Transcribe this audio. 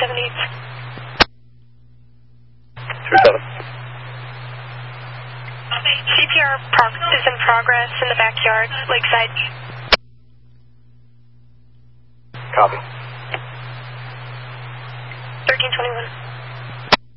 needs. 37. CPR is in progress in the backyard, lakeside. Copy.